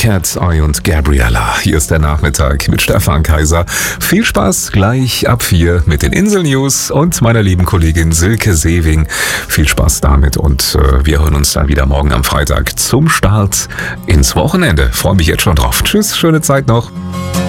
Cat Eye und Gabriella. Hier ist der Nachmittag mit Stefan Kaiser. Viel Spaß gleich ab 4 mit den Insel-News und meiner lieben Kollegin Silke Sewing. Viel Spaß damit und wir hören uns dann wieder morgen am Freitag zum Start ins Wochenende. Freue mich jetzt schon drauf. Tschüss, schöne Zeit noch.